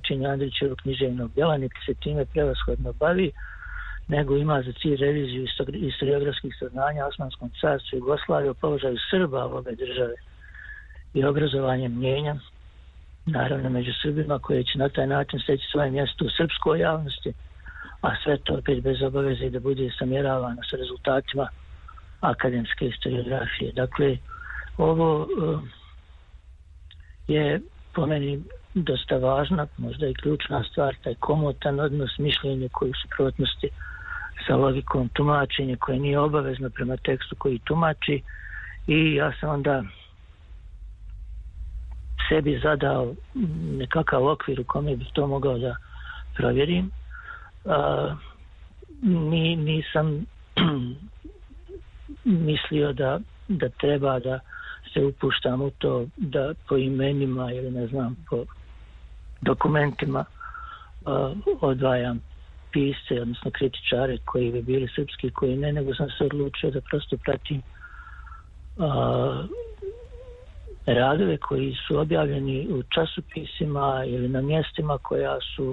tumačenje Andrićevog književnog djela, niti se time prevashodno bavi, nego ima za cilj reviziju historiografskih saznanja Osmanskom carstvu Jugoslavije o položaju Srba u ove države i obrazovanje mnijenja, naravno među Srbima, koji će na taj način steći svoje mjesto u srpskoj javnosti, a sve to opet bez obaveze da bude samjeravano sa rezultatima akademske historiografije. Dakle, ovo je po meni dosta važna, možda i ključna stvar, taj komotan odnos, mišljenje koji u suprotnosti sa logikom tumačenja koje nije obavezno prema tekstu koji tumači, i ja sam onda sebi zadao nekakav okvir u kome bih to mogao da provjerim. Nisam mislio da treba da se upuštam u to da po imenima ili ne znam po dokumentima odvajam pisce, odnosno kritičare koji bi bili srpski, koji ne, nego sam se odlučio da prosto pratim radove koji su objavljeni u časopisima ili na mjestima koja su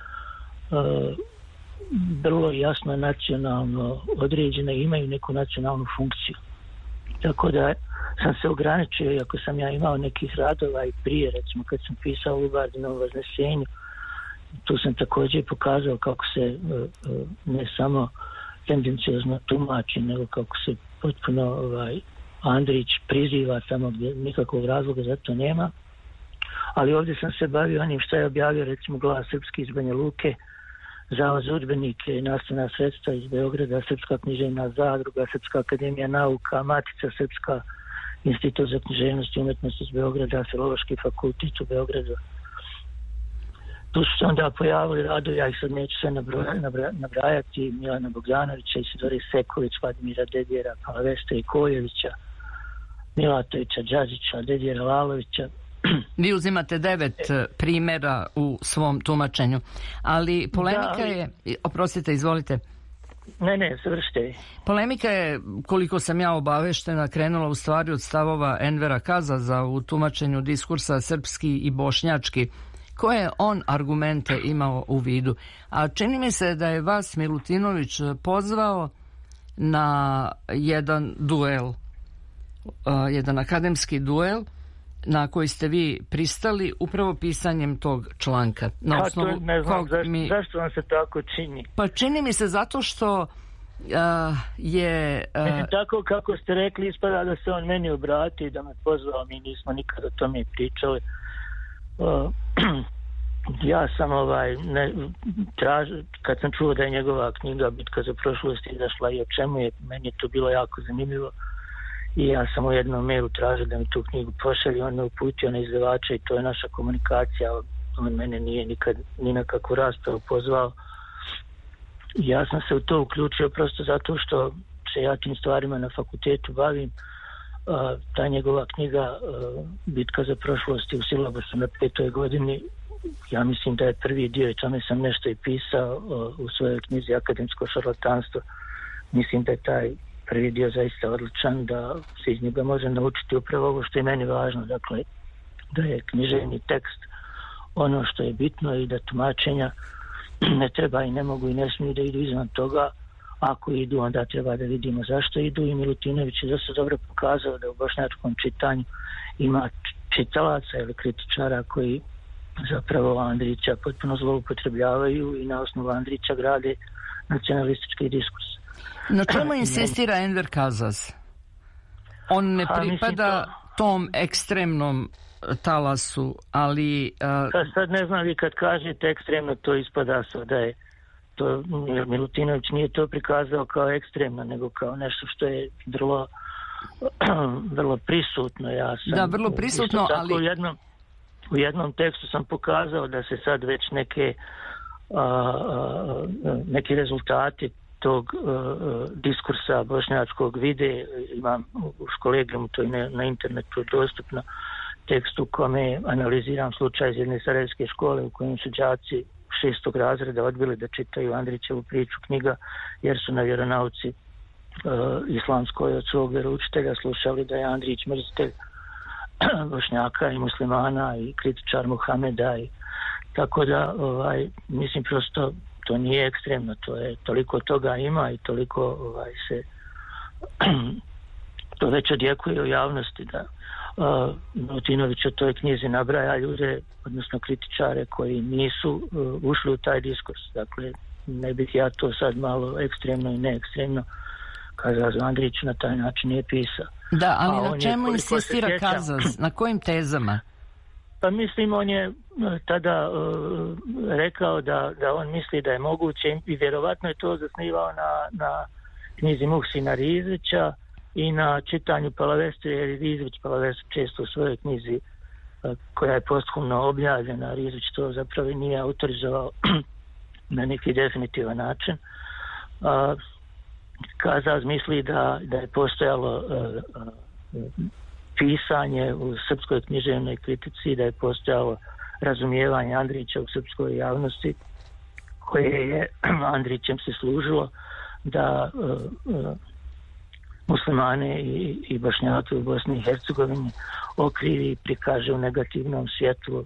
vrlo jasno nacionalno određena i imaju neku nacionalnu funkciju. Tako da sam se ograničio, iako sam ja imao nekih radova i prije, recimo kad sam pisao Lubardinovu Vaznesenju, tu sam također pokazao kako se ne samo tendenciozno tumači, nego kako se potpuno Andrić priziva tamo gdje nikakvog razloga za to nema. Ali ovdje sam se bavio onim što je objavio recimo Glas srpski iz Banja Luke, Zavod za udžbenike i nastavna sredstva iz Beograda, Srpska književna zadruga, Srpska akademija nauka, Matica srpska, Institut za književnost i umjetnost iz Beograda, Filološki fakultet u Beogradu. Tu su se onda pojavili radovi, ja ih sad neću sve nabrajati, Milana Bogdanovića, Isidore Sekulić, Vladimira Dedjera, Palavesta i Kojevića, Milatovića, Đađića, Dedjera Lalovića. Vi uzimate 9 primjera u svom tumačenju, ali polemika je... Oprostite, izvolite. Ne, završite. Polemika je, koliko sam ja obaveštena, krenula u stvari od stavova Envera Kazaza u tumačenju diskursa srpski i bošnjački. Koje on argumente imao u vidu? A čini mi se da je vas Milutinović pozvao na jedan duel, jedan akademski duel, na koji ste vi pristali upravo pisanjem tog članka. Na osnovu ne znam, zašto vam se tako čini? Pa čini mi se zato što je... Tako kako ste rekli, ispada da se on meni obratio i da me pozvao, mi nismo nikad o tome pričali. Ja sam kad sam čuo da je njegova knjiga Bitka za prošlost izašla i o čemu je, meni je to bilo jako zanimljivo. I ja sam u jednom mailu tražio da mi tu knjigu pošalje, on me uputio na izdavača i to je naša komunikacija. On mene nije nikad ni na kakvu raspravu pozvao. Ja sam se u to uključio prosto zato što se ja tim stvarima na fakultetu bavim. Ta njegova knjiga Bitka za prošlost u silabusu na 5. godini, ja mislim da je prvi dio i tome sam nešto i pisao u svojoj knjizi Akademsko šarlatanstvo. Mislim da je taj prvi dio zaista odličan, da se iz njega može naučiti upravo ovo što je meni važno, dakle da je književni tekst ono što je bitno i da tumačenja ne treba i ne mogu i ne smiju da idu izvan toga. Ako idu, onda treba da vidimo zašto idu, i Milutinović je dosta dobro pokazao da u bošnjačkom čitanju ima čitalaca ili kritičara koji zapravo Andrića potpuno zloupotrebljavaju i na osnovu Andrića grade nacionalistički diskurs. Na čemu insistira Enver Kazaz? On ne pripada tom ekstremnom talasu, ali... Sad ne znam, vi kad kažete ekstremno, to ispada da je to, Milutinović nije to prikazao kao ekstremno, nego kao nešto što je vrlo prisutno. Ja sam, da, vrlo prisutno, ali... U jednom tekstu sam pokazao da se sad već neki rezultati tog diskursa bošnjačkog vide. Imam u kolegijumu, to je na internetu dostupno, tekst u kome analiziram slučaj iz jedne sarajevske škole u kojem su đaci 6. razreda odbili da čitaju Andrićevu priču knjiga jer su na vjeronauci islamskoj od svog vjeroučitelja slušali da je Andrić mrzitelj Bošnjaka i muslimana i kritičar Muhameda i tako da mislim prosto to nije ekstremno, to je toliko toga ima i toliko se to već odjekuje u javnosti da Milutinović u toj knjizi nabraja ljude, odnosno kritičare koji nisu ušli u taj diskurs. Dakle, ne bih ja to sad malo ekstremno i neekstremno kazao za Andrić na taj način nije pisao. Da, ali na čemu insistira Kazas? Na kojim tezama? Pa mislim, on je tada rekao da on misli da je moguće i vjerovatno je to zasnivao na knjizi Muhsina Rizvića i na čitanju Palavestre, jer Rizvić Palavestre često u svojoj knjizi koja je posthumno objavljena, Rizvić to zapravo nije autorizovao na neki definitivan način. Kazaz misli da je postojalo pisanje u srpskoj književnoj kritici, da je postojalo razumijevanje Andrića u srpskoj javnosti koje je Andrićem se služilo da muslimane i Bošnjake u Bosni i Hercegovini okrivi i prikaže u negativnom svjetlu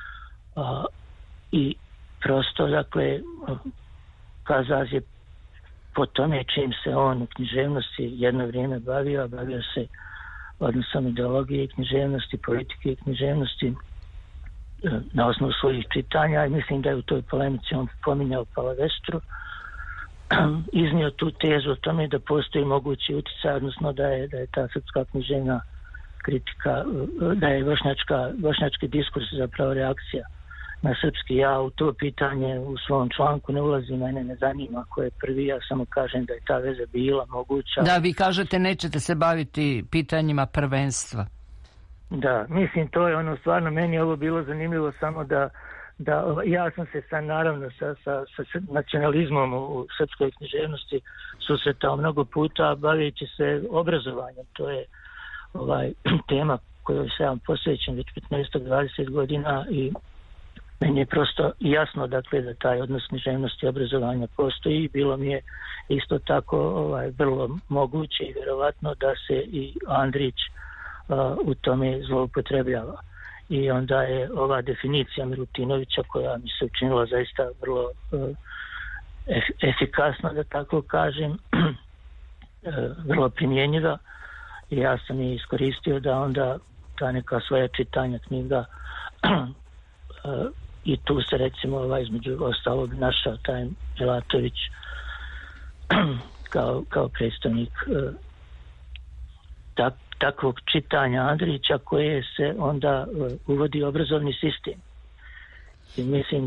i prosto, dakle, Kazaz je po tome čim se on u književnosti jedno vrijeme bavio se odnosom ideologije i književnosti, politike i književnosti na osnovu svojih čitanja i mislim da je u toj polemici on pominjao Palavestru, iznio tu tezu o tome da postoji mogući utjecaj, odnosno da je ta srpska književna kritika, da je bošnjački diskurs zapravo reakcija na srpski. Ja u to pitanje u svom članku ne ulazim, mene ne zanima ko je prvi, ja samo kažem da je ta veza bila moguća. Da, vi kažete nećete se baviti pitanjima prvenstva. Da, mislim to je ono, stvarno meni je ovo bilo zanimljivo samo da ja sam se sad naravno sa nacionalizmom u srpskoj književnosti susretao mnogo puta baveći se obrazovanjem. To je tema kojoj se ja posvećen već 15-20 godina i meni je prosto jasno, dakle, da taj odnos književnosti i obrazovanja postoji i bilo mi je isto tako vrlo moguće i vjerovatno da se i Andrić u tome zloupotrebljava. I onda je ova definicija Milutinovića, koja mi se učinila zaista vrlo efikasna, da tako kažem, vrlo primjenjiva, i ja sam je iskoristio da onda ta neka svoja čitanja knjiga i tu se recimo između ostalog našao taj Elatović kao predstavnik takvog čitanja Andrića koje se onda uvodi obrazovni sistem. I mislim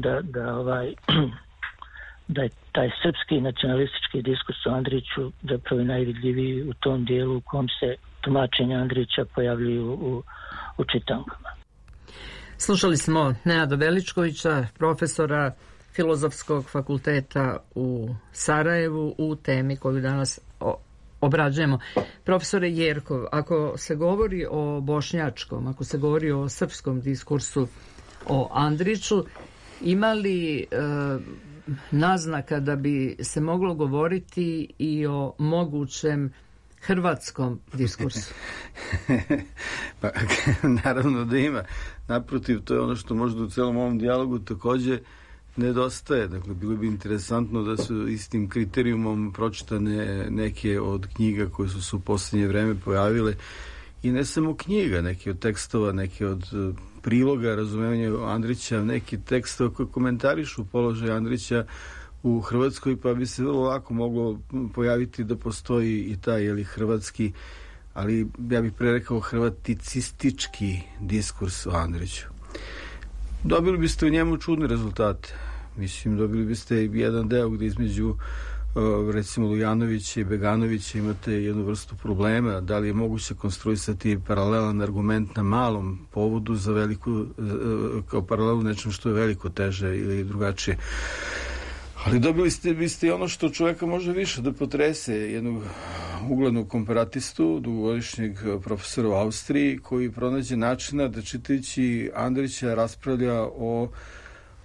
da je taj srpski nacionalistički diskurs o Andriću zapravo najvidljiviji u tom dijelu u kom se tumačenja Andrića pojavljuju u čitankama. Slušali smo Nenada Veličkovića, profesora Filozofskog fakulteta u Sarajevu, u temi koju danas obrađujemo. Profesore Jerkov, ako se govori o bošnjačkom, ako se govori o srpskom diskursu o Andriću, ima li naznaka da bi se moglo govoriti i o mogućem hrvatskom diskursu? Pa, naravno da ima. Naprotiv, to je ono što možda u celom ovom dijalogu također nedostaje. Dakle, bilo bi interesantno da su istim kriterijumom pročitane neke od knjiga koje su se u posljednje vreme pojavile, i ne samo knjiga, neke od tekstova, neke od priloga razumevanja Andrića, neki tekstova koji komentarišu položaj Andrića u Hrvatskoj, pa bi se vrlo lako moglo pojaviti da postoji i taj hrvatski, ali ja bih prerekao hrvaticistički diskurs o Andriću. Dobili biste u njemu čudne rezultate. Mislim, dobili biste jedan deo gdje između recimo Lujanovića i Beganovića imate jednu vrstu problema, da li je moguće konstruisati paralelan argument na malom povodu za veliku, kao paralelu nečem što je veliko teže ili drugačije. Ali dobili biste i ono što čovjeka može više da potrese, jednog uglednog komparatistu, dugogodišnjeg profesora u Austriji, koji pronađe načina da čitajući Andrića raspravlja o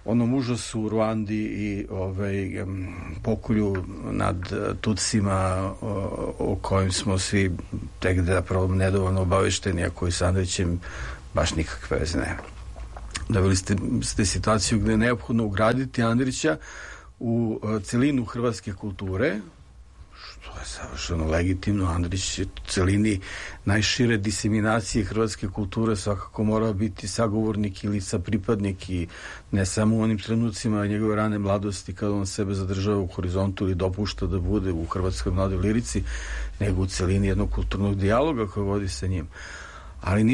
onom užasu u Ruandi i pokolju nad Tutsima o kojim smo svi tek nedovoljno obavešteni, a koji sa Andrićem baš nikakve veze nema. Doveli ste situaciju gde je neophodno ugraditi Andrića u celinu hrvatske kulture, što je savršeno legitimno. Andrić je u celini najšire diseminacije hrvatske kulture svakako mora biti sagovornik ili sapripadnik, i ne samo u onim trenucima njegove rane mladosti kada on sebe zadržava u horizontu ili dopušta da bude u hrvatskoj mladoj lirici, nego u celini jednog kulturnog dijaloga koji vodi sa njim. Ali